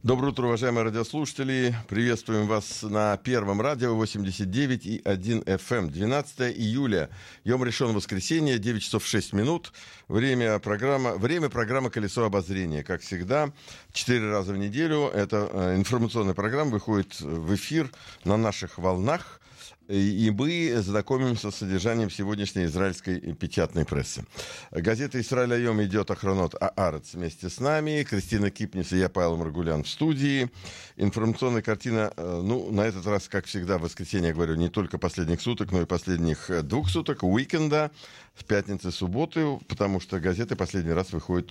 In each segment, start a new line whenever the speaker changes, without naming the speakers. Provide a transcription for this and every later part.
Доброе утро, уважаемые радиослушатели. Приветствуем вас на Первом радио 89,1 FM. 12 июля. Йом Ришон, воскресенье, 9 часов 6 минут. Время программы «Колесо обозрения». Как всегда, 4 раза в неделю. Эта информационная программа выходит в эфир на наших волнах. И мы знакомимся с содержанием сегодняшней израильской печатной прессы. Газета «Исраэль Айом» идет охранот Аарец вместе с нами. Кристина Кипнис и я, Павел Маргулян, в студии. Информационная картина, на этот раз, как всегда, в воскресенье, я говорю, не только последних суток, но и последних 2 суток, уикенда, с пятницы, субботы, потому что газеты последний раз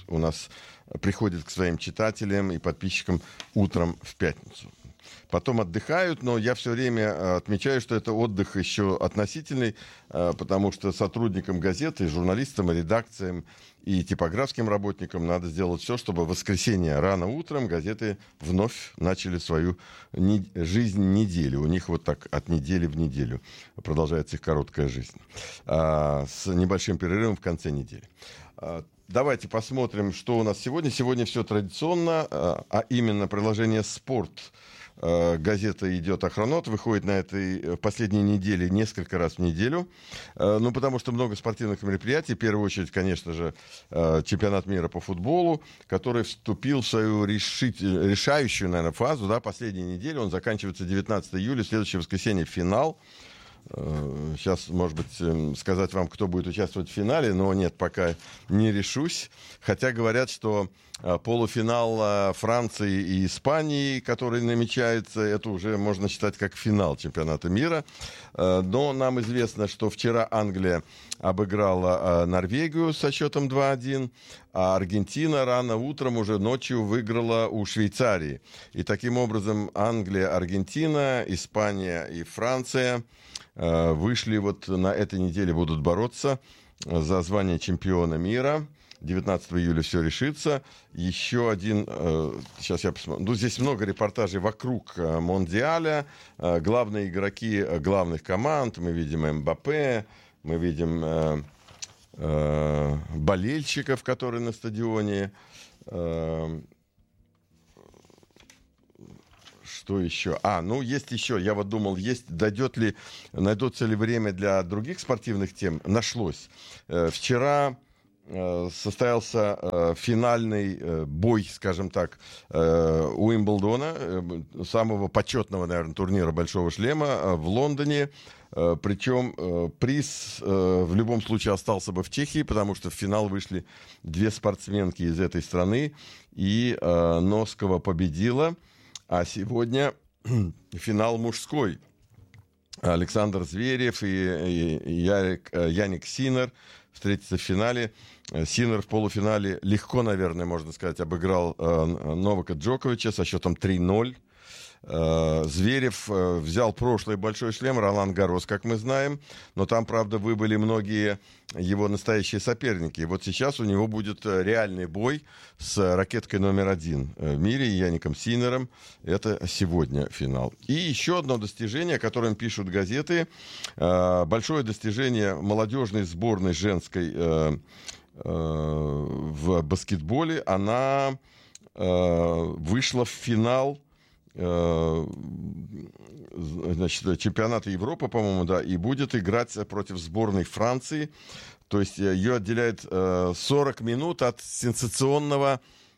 приходят к своим читателям и подписчикам утром в пятницу. Потом отдыхают, но я все время отмечаю, что это отдых еще относительный, потому что сотрудникам газеты, журналистам, редакциям и типографским работникам надо сделать все, чтобы в воскресенье рано утром газеты вновь начали свою жизнь недели. У них вот так от недели в неделю продолжается их короткая жизнь. С небольшим перерывом в конце недели. Давайте посмотрим, что у нас сегодня. Сегодня все традиционно, а именно приложение «Спорт». Газета идет охранот, выходит на этой последней неделе несколько раз в неделю, потому что много спортивных мероприятий. В первую очередь, конечно же, чемпионат мира по футболу, который вступил в свою решающую, наверное, фазу. Да, последняя неделя, он заканчивается 19 июля, следующее воскресенье финал. Сейчас, может быть, сказать вам, кто будет участвовать в финале, но нет, пока не решусь. Хотя говорят, что полуфинал Франции и Испании, который намечается, это уже можно считать как финал чемпионата мира. Но нам известно, что вчера Англия обыграла Норвегию со счетом 2-1, а Аргентина рано утром, уже ночью, выиграла у Швейцарии. И таким образом Англия, Аргентина, Испания и Франция вышли вот на этой неделе, будут бороться за звание чемпиона мира. 19 июля все решится. Еще один, сейчас я посмотрю, здесь много репортажей вокруг Мондиаля. Главные игроки главных команд, мы видим Мбаппе, мы видим болельщиков, которые на стадионе. Что еще? Есть еще. Я вот думал, найдется ли время для других спортивных тем. Нашлось. Вчера состоялся финальный бой, скажем так, Уимблдона, самого почетного, наверное, турнира «Большого шлема» в Лондоне. Причем приз в любом случае остался бы в Чехии, потому что в финал вышли 2 спортсменки из этой страны, и Носкова победила. А сегодня финал мужской. Александр Зверев и Яник Синер встретятся в финале. Синер в полуфинале легко, наверное, можно сказать, обыграл Новака Джоковича со счетом 3-0. Зверев взял прошлый большой шлем, Ролан Гаррос, как мы знаем, но там, правда, выбыли многие его настоящие соперники. И вот сейчас у него будет реальный бой с ракеткой номер 1 в мире, Яником Синером. Это сегодня финал. И еще одно достижение, о котором пишут газеты. Большое достижение молодежной сборной женской в баскетболе. Она вышла в финал чемпионата Европы, по-моему, да, и будет играть против сборной Франции. То есть ее отделяет 40 минут от сенсационного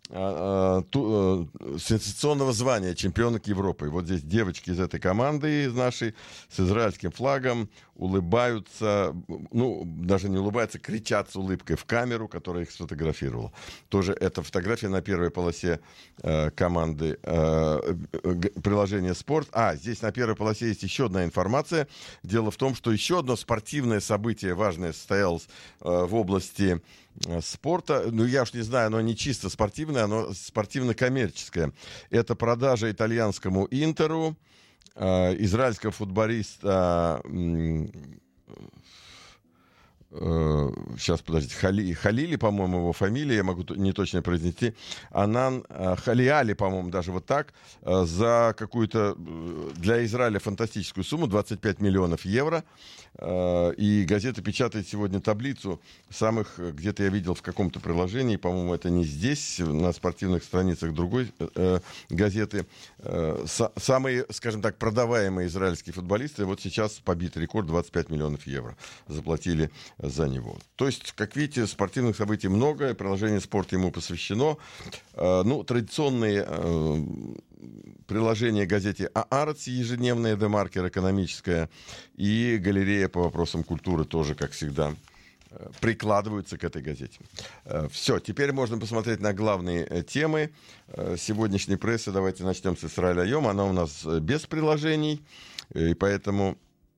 звания чемпионок Европы. И вот здесь девочки из этой команды, из нашей, с израильским флагом, улыбаются, даже не улыбаются, кричат с улыбкой в камеру, которая их сфотографировала. Тоже эта фотография на первой полосе команды приложения «Спорт». Здесь на первой полосе есть еще одна информация. Дело в том, что еще одно спортивное событие важное состоялось в области спорта. Я уж не знаю, оно не чисто спортивное, оно спортивно-коммерческое. Это продажа итальянскому «Интеру» израильского футболиста сейчас, подождите, Халили, по-моему, его фамилия, я могу не точно произнести, Анан Халиали, по-моему, даже вот так, за какую-то для Израиля фантастическую сумму, 25 миллионов евро. И газета печатает сегодня таблицу самых, где-то я видел в каком-то приложении, по-моему, это не здесь, на спортивных страницах другой газеты, самые, скажем так, продаваемые израильские футболисты, вот сейчас побит рекорд, 25 миллионов евро заплатили за него. То есть, как видите, спортивных событий много, приложение «Спорт» ему посвящено. Традиционные приложение газете «Аарец», ежедневная демаркер экономическая, и галерея по вопросам культуры тоже, как всегда, прикладываются к этой газете. Все, теперь можно посмотреть на главные темы сегодняшней прессы. Давайте начнем с «Исраэль Айом». Она у нас без приложений, и поэтому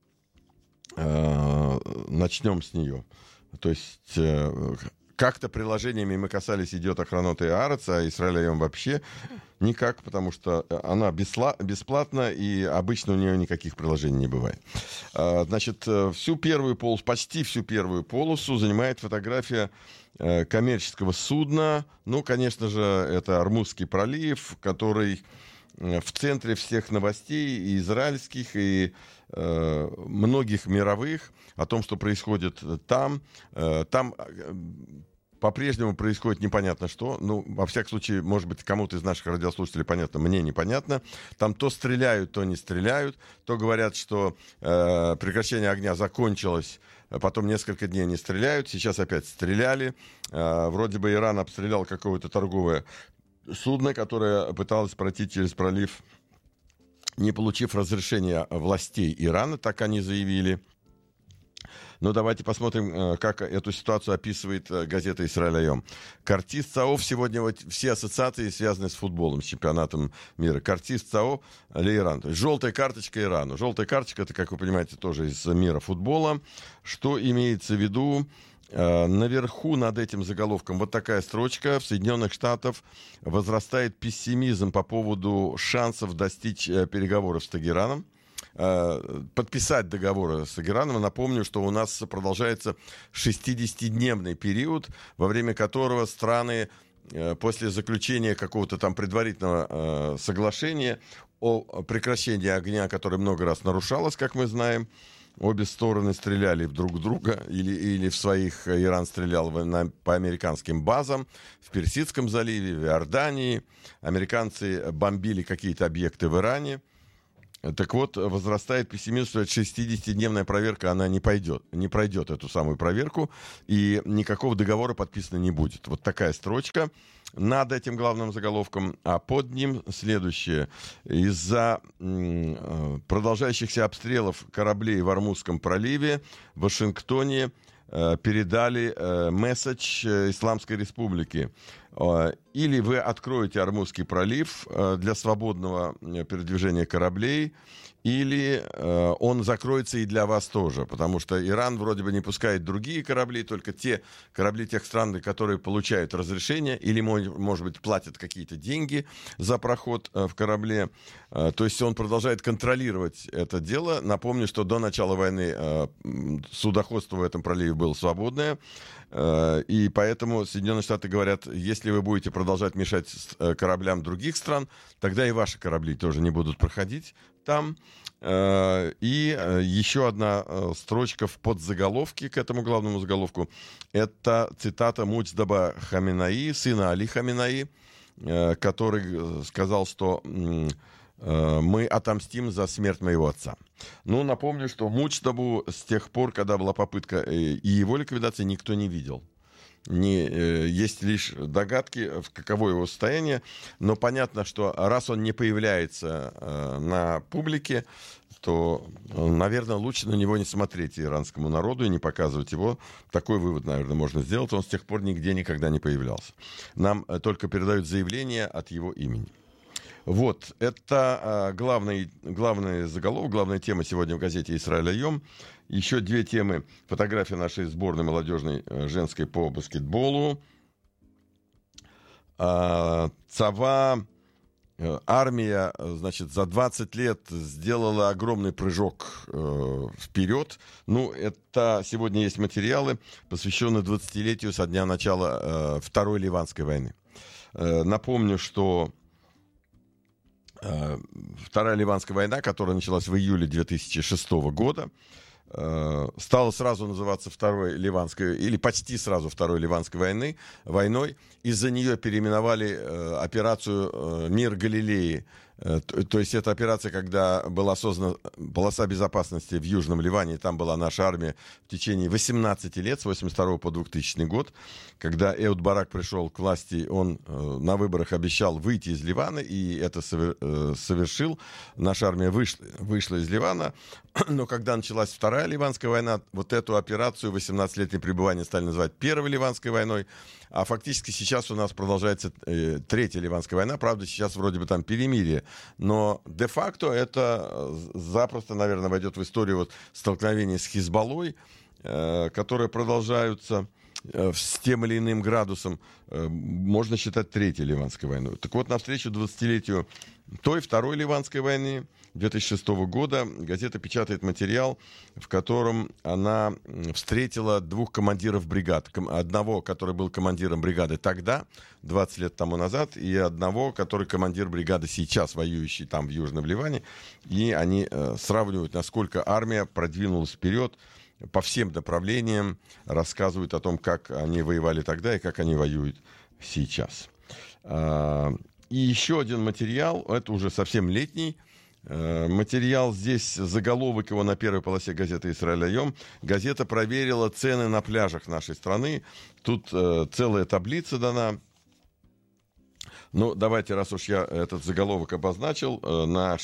начнем с нее. То есть как-то приложениями мы касались «Идет Охранот» и «Аарец», а «Исраэль Айом» вообще никак, потому что она бесплатна, и обычно у нее никаких приложений не бывает. Значит, почти всю первую полосу занимает фотография коммерческого судна. Конечно же, это Ормузский пролив, который в центре всех новостей, и израильских, и многих мировых, о том, что происходит там. Там по-прежнему происходит непонятно что. Во всяком случае, может быть, кому-то из наших радиослушателей понятно, мне непонятно. Там то стреляют, то не стреляют. То говорят, что прекращение огня закончилось, потом несколько дней не стреляют. Сейчас опять стреляли. Вроде бы Иран обстрелял какое-то торговое судно, которое пыталось пройти через пролив, не получив разрешения властей Ирана, так они заявили. Давайте посмотрим, как эту ситуацию описывает газета «Исраэль Айом». Картист ЦАО сегодня, все ассоциации связаны с футболом, с чемпионатом мира. Картист ЦАО для Ирана. То есть желтая карточка Ирану. Желтая карточка, это, как вы понимаете, тоже из мира футбола. Что имеется в виду? Наверху над этим заголовком вот такая строчка. В Соединенных Штатах возрастает пессимизм по поводу шансов достичь переговоров с Тегераном. Подписать договоры с Тегераном. Напомню, что у нас продолжается 60-дневный период, во время которого страны после заключения какого-то там предварительного соглашения о прекращении огня, которое много раз нарушалось, как мы знаем, обе стороны стреляли друг в друга, или в своих, Иран стрелял по американским базам в Персидском заливе, в Иордании, американцы бомбили какие-то объекты в Иране. Так вот, возрастает пессимизм, что 60-дневная проверка, она не пройдет эту самую проверку, и никакого договора подписано не будет. Вот такая строчка над этим главным заголовком, а под ним следующее. Из-за продолжающихся обстрелов кораблей в Ормузском проливе в Вашингтоне передали месседж Исламской Республики. Или вы откроете Ормузский пролив для свободного передвижения кораблей, или он закроется и для вас тоже, потому что Иран вроде бы не пускает другие корабли, только те корабли тех стран, которые получают разрешение, или, может быть, платят какие-то деньги за проход в корабле. То есть он продолжает контролировать это дело. Напомню, что до начала войны судоходство в этом проливе было свободное, и поэтому Соединенные Штаты говорят, если вы будете продолжать мешать кораблям других стран, тогда и ваши корабли тоже не будут проходить там. И еще одна строчка в подзаголовке к этому главному заголовку. Это цитата Мудждаба Хаминаи, сына Али Хаминаи, который сказал, что мы отомстим за смерть моего отца. Напомню, что Мудждабу с тех пор, когда была попытка и его ликвидации, никто не видел. Есть лишь догадки, каково его состояние, но понятно, что раз он не появляется на публике, то, наверное, лучше на него не смотреть иранскому народу и не показывать его. Такой вывод, наверное, можно сделать. Он с тех пор нигде никогда не появлялся. Нам только передают заявление от его имени. Вот, это главный заголовок, главная тема сегодня в газете «Исраэль Айом». Еще две темы. Фотография нашей сборной молодежной женской по баскетболу. Цава армия, значит, за 20 лет сделала огромный прыжок вперед. Ну, это сегодня есть материалы, посвященные 20-летию со дня начала Второй Ливанской войны. Напомню, что Вторая Ливанская война, которая началась в июле 2006 года, стала сразу называться Второй Ливанской, или почти сразу Второй Ливанской войной. Из-за нее переименовали операцию «Мир Галилеи». То есть это операция, когда была создана полоса безопасности в Южном Ливане, и там была наша армия в течение 18 лет, с 1982 по 2000 год. Когда Эуд Барак пришел к власти, он на выборах обещал выйти из Ливана, и это совершил. Наша армия вышла из Ливана, но когда началась Вторая Ливанская война, вот эту операцию 18-летнее пребывание стали называть Первой Ливанской войной, а фактически сейчас у нас продолжается Третья Ливанская война, правда, сейчас вроде бы там перемирие, но де-факто это запросто, наверное, войдет в историю вот столкновений с Хизбаллой, которые продолжаются с тем или иным градусом, можно считать Третьей Ливанской войной. Так вот, навстречу 20-летию той Второй Ливанской войны 2006 года газета печатает материал, в котором она встретила двух командиров бригад. Одного, который был командиром бригады тогда, 20 лет тому назад, и одного, который командир бригады сейчас, воюющий там в Южном Ливане. И они сравнивают, насколько армия продвинулась вперед по всем направлениям, рассказывают о том, как они воевали тогда и как они воюют сейчас. И еще один материал, это уже совсем летний материал. Здесь заголовок его на первой полосе газеты «Исраэль Айом». Газета проверила цены на пляжах нашей страны. Тут целая таблица дана. Ну, давайте, раз уж я этот заголовок обозначил, на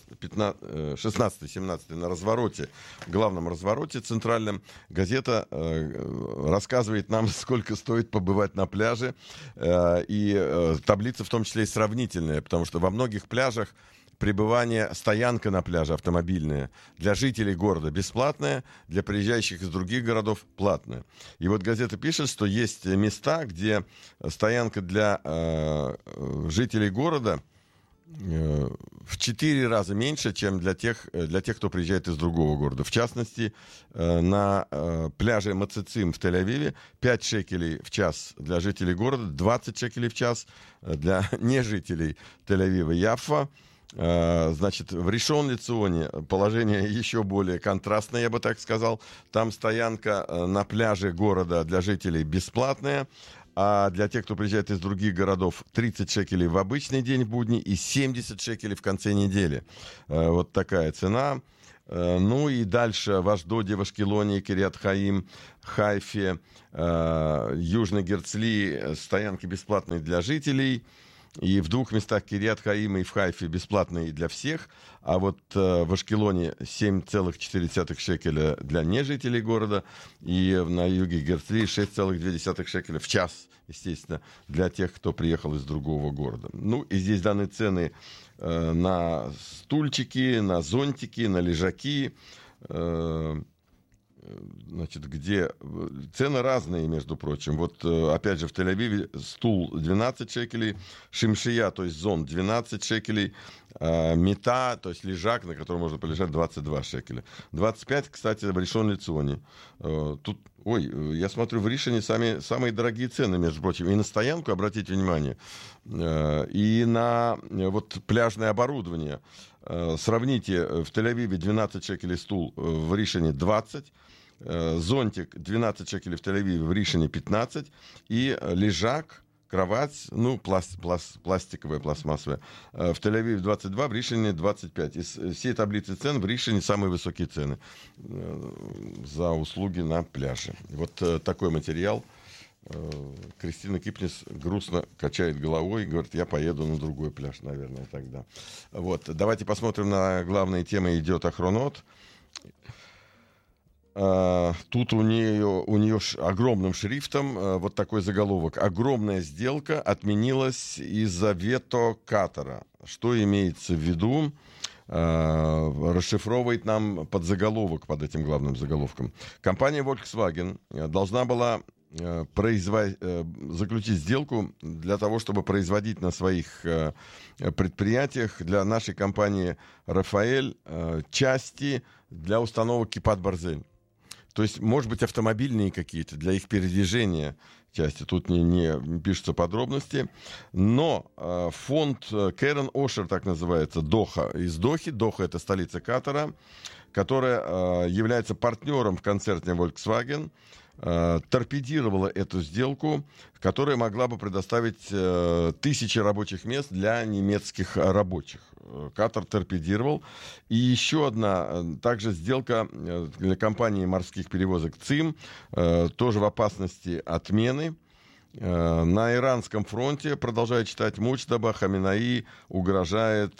16-17 на развороте, главном развороте центральном, газета рассказывает нам, сколько стоит побывать на пляже. И таблица в том числе и сравнительная, потому что во многих пляжах пребывание, стоянка на пляже автомобильная для жителей города бесплатная, для приезжающих из других городов платная. И вот газета пишет, что есть места, где стоянка для жителей города в 4 раза меньше, чем для тех, кто приезжает из другого города. В частности, на пляже Мацицим в Тель-Авиве 5 шекелей в час для жителей города, 20 шекелей в час для нежителей Тель-Авива и Яффа. Значит, в Ришон Леционе положение еще более контрастное, я бы так сказал. Там стоянка на пляже города для жителей бесплатная, а для тех, кто приезжает из других городов, 30 шекелей в обычный день в будни и 70 шекелей в конце недели. Вот такая цена. Ну и дальше в Ашдоде, в Ашкелоне, Кирьят-Хаим, Хайфе, Южной Герцли стоянки бесплатные для жителей. И в 2 местах Кирьят-Хаима и в Хайфе бесплатные для всех. А вот в Ашкелоне 7,4 шекеля для нежителей города. И на юге Герцли 6,2 шекеля в час, естественно, для тех, кто приехал из другого города. Ну, и здесь даны цены на стульчики, на зонтики, на лежаки. Значит, где цены разные, между прочим. Вот, опять же, в Тель-Авиве стул 12 шекелей, шимшия, то есть зонт, 12 шекелей, мета, то есть лежак, на котором можно полежать, 22 шекеля. 25, кстати, в Ришон Леционе. Тут, я смотрю, в Ришоне самые дорогие цены, между прочим. И на стоянку, обратите внимание, и на вот пляжное оборудование. Сравните, в Тель-Авиве 12 шекелей стул, в Ришоне 20, зонтик 12 шекелей в Тель-Авиве, в Ришоне 15, и лежак, кровать, ну, пластиковая, пластмассовая, в Тель-Авиве 22, в Ришоне 25. Из всей таблицы цен в Ришоне самые высокие цены за услуги на пляже. Вот такой материал. Кристина Кипнис грустно качает головой и говорит, я поеду на другой пляж, наверное, тогда. Вот. Давайте посмотрим на главные темы. Идет Ахронот. Тут у нее огромным шрифтом вот такой заголовок. Огромная сделка отменилась из-за вето Катара. Что имеется в виду? Расшифровывает нам подзаголовок под этим главным заголовком. Компания Volkswagen должна была заключить сделку для того, чтобы производить на своих предприятиях для нашей компании «Рафаэль» части для установок «Кипат-Барзель». То есть, может быть, автомобильные какие-то для их передвижения части. Тут не пишутся подробности. Но фонд Керен Ошер, так называется, Доха, из Дохи. Доха — это столица Катара, которая является партнером в концерне Volkswagen, торпедировала эту сделку, которая могла бы предоставить тысячи рабочих мест для немецких рабочих. Катар торпедировал. И еще одна также сделка для компании морских перевозок ЦИМ, тоже в опасности отмены. На иранском фронте, продолжая читать, Мучтаба Хаминаи угрожает,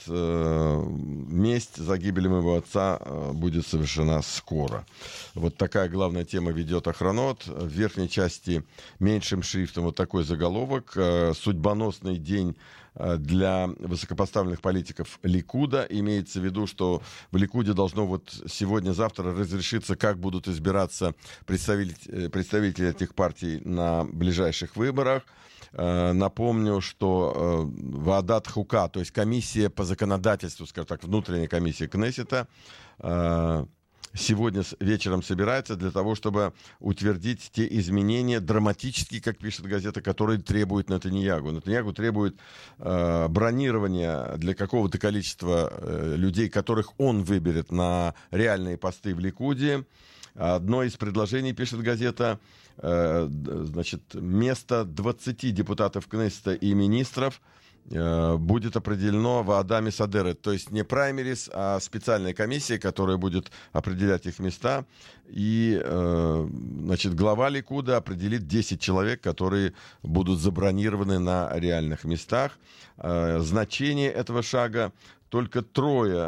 месть за гибель моего отца будет совершена скоро. Вот такая главная тема ведет Охранот. В верхней части меньшим шрифтом вот такой заголовок: «Судьбоносный день для высокопоставленных политиков Ликуда». Имеется в виду, что в Ликуде должно вот сегодня-завтра разрешиться, как будут избираться представители этих партий на ближайших выборах. Напомню, что Ваадат Хука, то есть комиссия по законодательству, скажем так, внутренняя комиссия Кнессета, сегодня вечером собирается для того, чтобы утвердить те изменения драматические, как пишет газета, которые требует Нетаньяху. Нетаньяху требует бронирования для какого-то количества людей, которых он выберет на реальные посты в Ликуде. Одно из предложений, пишет газета, значит, место 20 депутатов Кнессета и министров будет определено Ваадами Садерет, то есть не праймерис, а специальная комиссия, которая будет определять их места. И, значит, глава Ликуда определит 10 человек, которые будут забронированы на реальных местах. Значение этого шага: только 3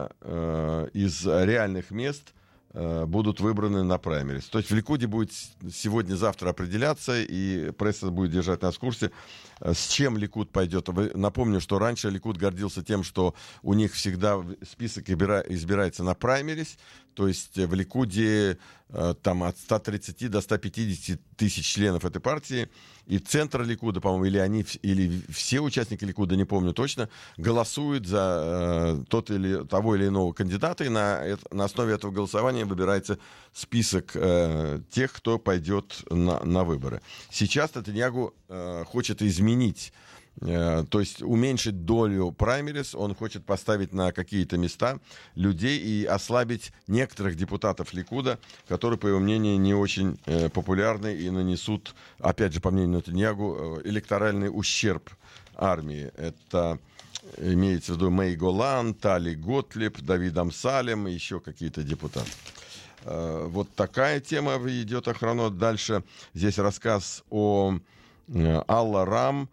из реальных мест будут выбраны на праймерис. То есть в Ликуде будет сегодня-завтра определяться, и пресса будет держать нас в курсе, с чем Ликуд пойдет. Напомню, что раньше Ликуд гордился тем, что у них всегда список избирается на праймерис, то есть в Ликуде там от 130 до 150 тысяч членов этой партии, и центр Ликуда, по-моему, или все участники Ликуда, не помню точно, голосуют за того или иного кандидата, и на основе этого голосования выбирается список тех, кто пойдет на выборы. Сейчас Нетаньяху хочет изменить, то есть уменьшить долю праймерис, он хочет поставить на какие-то места людей и ослабить некоторых депутатов Ликуда, которые, по его мнению, не очень популярны и нанесут, опять же, по мнению Нетаньяху, электоральный ущерб армии. Это имеется в виду Мей Голан, Тали Готлиб, Давид Амсалем и еще какие-то депутаты. Вот такая тема идет Охранот. Дальше здесь рассказ о Алла Рам.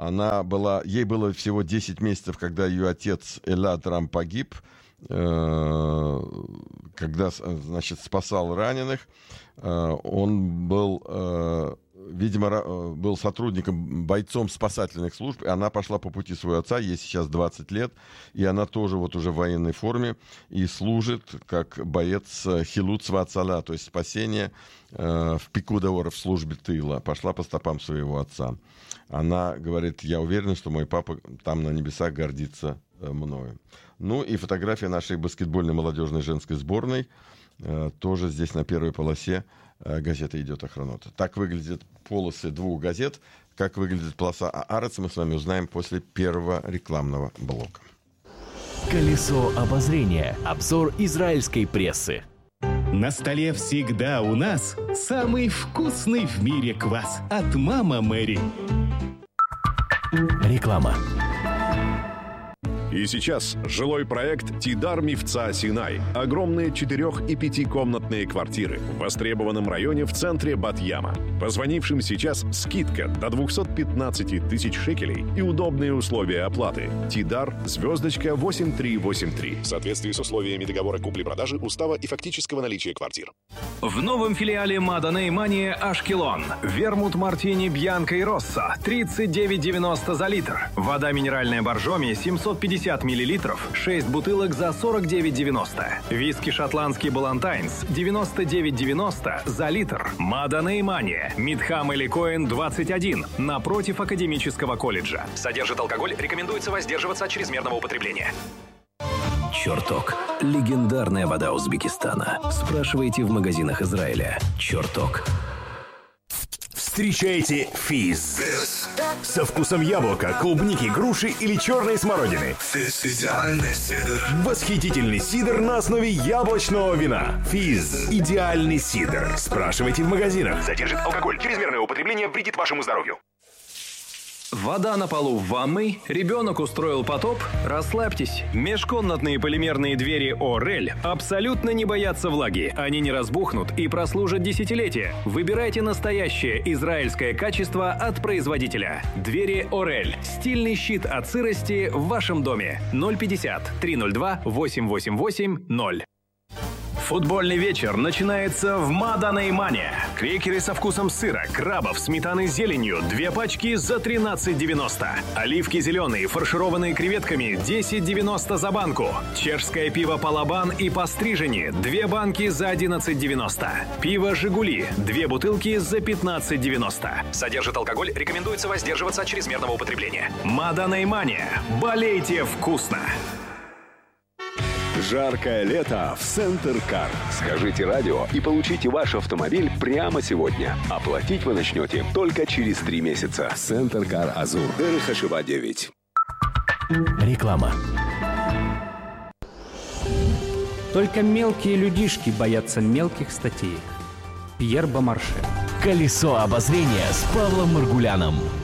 Ей было всего 10 месяцев, когда ее отец Элад Рам погиб, когда, значит, спасал раненых. Он был, видимо, был сотрудником, бойцом спасательных служб, и она пошла по пути своего отца, ей сейчас 20 лет, и она тоже вот уже в военной форме и служит как боец Хилут Свацала, то есть спасение в Пикуда Ора, в службе тыла, пошла по стопам своего отца. Она говорит: я уверена, что мой папа там на небесах гордится мною. Ну и фотография нашей баскетбольной молодежной женской сборной тоже здесь на первой полосе газеты «Идет Охранот». Так выглядят полосы 2 газет. Как выглядит полоса Аарец, мы с вами узнаем после первого рекламного блока.
Колесо обозрения. Обзор израильской прессы.
На столе всегда у нас самый вкусный в мире квас от «Мама Мэри».
Реклама.
И сейчас жилой проект «Тидар Мивца Синай». Огромные 4- и 5-комнатные квартиры в востребованном районе в центре Бат-Яма. Позвонившим сейчас скидка до 215 тысяч шекелей и удобные условия оплаты. Тидар * 8383. В соответствии с условиями договора купли-продажи, устава и фактического наличия квартир.
В новом филиале Маданей Мания Ашкелон. Вермут Мартини Бьянка и Росса 39,90 за литр. Вода минеральная Боржоми 750 50 мл, 6 бутылок за 49,90. Виски шотландский Балантайнс 99,90 за литр. Маданей Мания. Мидхам или Коэн 21 напротив Академического колледжа. Содержит алкоголь, рекомендуется воздерживаться от чрезмерного употребления.
Чертог. Легендарная вода Узбекистана. Спрашивайте в магазинах Израиля. Чертог.
Встречайте физз. Со вкусом яблока, клубники, груши или черной смородины.
Идеальный сидр.
Восхитительный сидр на основе яблочного вина. Физз. Идеальный сидр. Спрашивайте в магазинах.
Содержит алкоголь. Чрезмерное употребление вредит вашему здоровью. Вода на полу в ванной, ребенок устроил потоп, расслабьтесь. Межкомнатные полимерные двери Орель абсолютно не боятся влаги. Они не разбухнут и прослужат десятилетия. Выбирайте настоящее израильское качество от производителя. Двери Орель. Стильный щит от сырости в вашем доме. 050-302-888-0. Футбольный вечер начинается в Маданей Мания. Крекеры со вкусом сыра, крабов, сметаны с зеленью. 2 пачки за 13,90. Оливки зеленые, фаршированные креветками. 10,90 за банку. Чешское пиво Палабан и Пострижени. 2 банки за 11,90. Пиво Жигули. 2 бутылки за 15,90. Содержит алкоголь, рекомендуется воздерживаться от чрезмерного употребления. Маданей Мания. Болейте вкусно!
Жаркое лето в Центр Кар. Скажите радио и получите ваш автомобиль прямо сегодня. Оплатить вы начнете только через 3 месяца. Центр Кар Азур. Дерехашева 9.
Реклама.
Только мелкие людишки боятся мелких статей. Пьер Бомарше.
Колесо обозрения с Павлом Маргуляном.